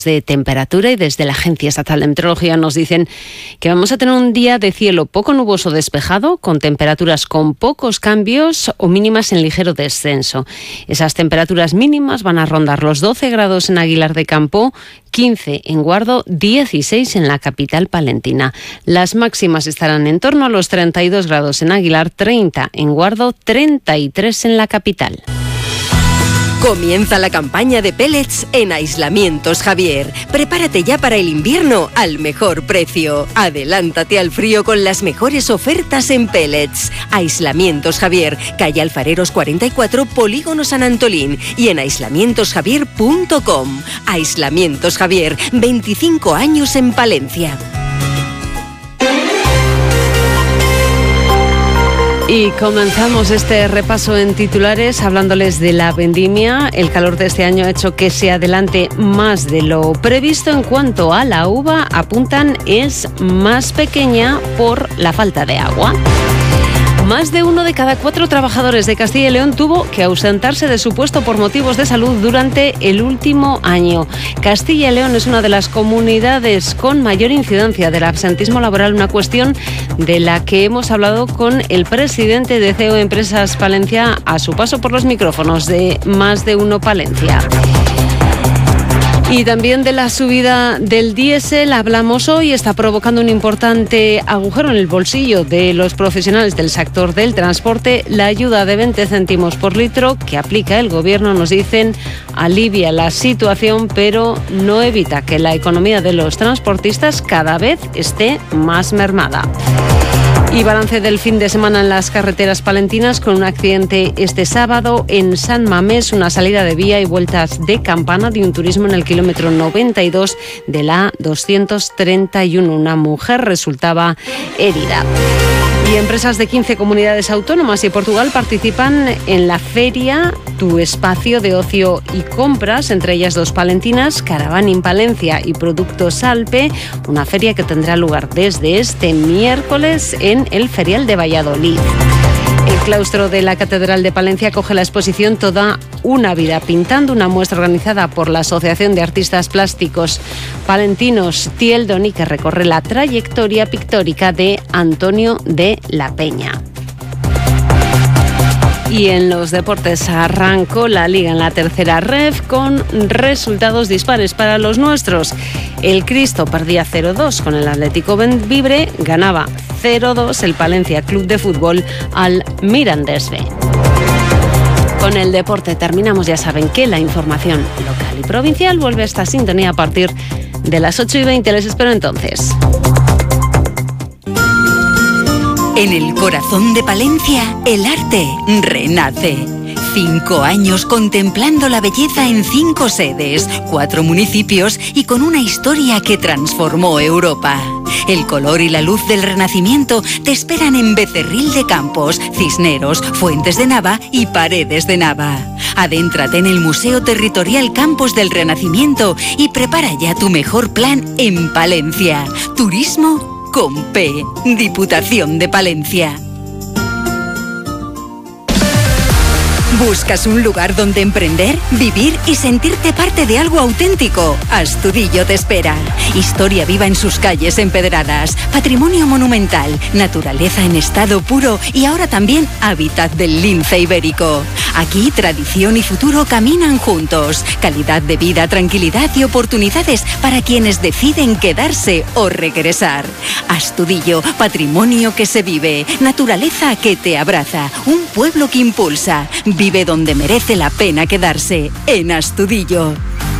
de temperatura, y desde la Agencia Estatal de Meteorología nos dicen que vamos a tener un día de cielo poco nuboso despejado, con temperaturas con pocos cambios o mínimas en ligero descenso. Esas temperaturas mínimas van a rondar los 12 grados en Aguilar de Campo, 15 en Guardo, 16 en la capital palentina. Las máximas estarán en torno a los 32 grados en Aguilar, 30 en Guardo, 33 en la capital. Comienza la campaña de pellets en Aislamientos Javier. Prepárate ya para el invierno al mejor precio. Adelántate al frío con las mejores ofertas en pellets. Aislamientos Javier, calle Alfareros 44, Polígono San Antolín, y en aislamientosjavier.com. Aislamientos Javier, 25 años en Palencia. Y comenzamos este repaso en titulares hablándoles de la vendimia. El calor de este año ha hecho que se adelante más de lo previsto. En cuanto a la uva, apuntan es más pequeña por la falta de agua. Más de 1 de cada 4 trabajadores de Castilla y León tuvo que ausentarse de su puesto por motivos de salud durante el último año. Castilla y León es una de las comunidades con mayor incidencia del absentismo laboral, una cuestión de la que hemos hablado con el presidente de CEO Empresas Palencia a su paso por los micrófonos de Más de Uno Palencia. Y también de la subida del diésel hablamos hoy. Está provocando un importante agujero en el bolsillo de los profesionales del sector del transporte. La ayuda de 20 céntimos por litro que aplica el gobierno, nos dicen, alivia la situación, pero no evita que la economía de los transportistas cada vez esté más mermada. Y balance del fin de semana en las carreteras palentinas, con un accidente este sábado en San Mamés, una salida de vía y vueltas de campana de un turismo en el kilómetro 92 de la 231. Una mujer resultaba herida. Y empresas de 15 comunidades autónomas y Portugal participan en la feria Tu Espacio de Ocio y Compras, entre ellas 2 palentinas, Caravaning Palencia y Productos Alpe, una feria que tendrá lugar desde este miércoles en el Ferial de Valladolid. El claustro de la Catedral de Palencia acoge la exposición Toda una vida pintando, una muestra organizada por la Asociación de Artistas Plásticos Palentinos Tieldoni, que recorre la trayectoria pictórica de Antonio de la Peña. Y en los deportes arrancó la Liga en la tercera ref con resultados dispares para los nuestros. El Cristo perdía 0-2 con el Atlético Bembibre, ganaba 0-2 el Palencia Club de Fútbol al Mirandés B. Con el deporte terminamos. Ya saben que la información local y provincial vuelve a esta sintonía a partir de las 8:20. Les espero entonces. En el corazón de Palencia, el arte renace. 5 años contemplando la belleza en 5 sedes, 4 municipios y con una historia que transformó Europa. El color y la luz del Renacimiento te esperan en Becerril de Campos, Cisneros, Fuentes de Nava y Paredes de Nava. Adéntrate en el Museo Territorial Campos del Renacimiento y prepara ya tu mejor plan en Palencia. Turismo con P. Diputación de Palencia. ¿Buscas un lugar donde emprender, vivir y sentirte parte de algo auténtico? Astudillo te espera. Historia viva en sus calles empedradas, patrimonio monumental, naturaleza en estado puro y ahora también hábitat del lince ibérico. Aquí tradición y futuro caminan juntos. Calidad de vida, tranquilidad y oportunidades para quienes deciden quedarse o regresar. Astudillo, patrimonio que se vive, naturaleza que te abraza, un pueblo que impulsa. Vive donde merece la pena quedarse, en Astudillo.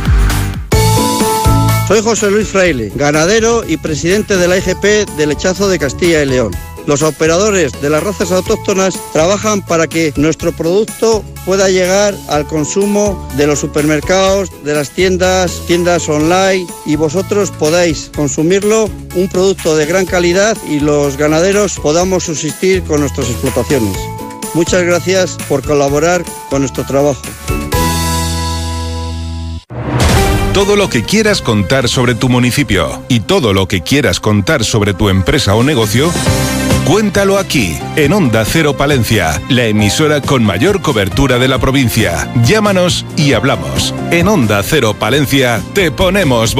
Soy José Luis Fraile, ganadero y presidente de la IGP de Lechazo de Castilla y León. Los operadores de las razas autóctonas trabajan para que nuestro producto pueda llegar al consumo de los supermercados, de las tiendas online, y vosotros podáis consumirlo, un producto de gran calidad, y los ganaderos podamos subsistir con nuestras explotaciones. Muchas gracias por colaborar con nuestro trabajo. Todo lo que quieras contar sobre tu municipio y todo lo que quieras contar sobre tu empresa o negocio, cuéntalo aquí, en Onda Cero Palencia, la emisora con mayor cobertura de la provincia. Llámanos y hablamos. En Onda Cero Palencia te ponemos voz.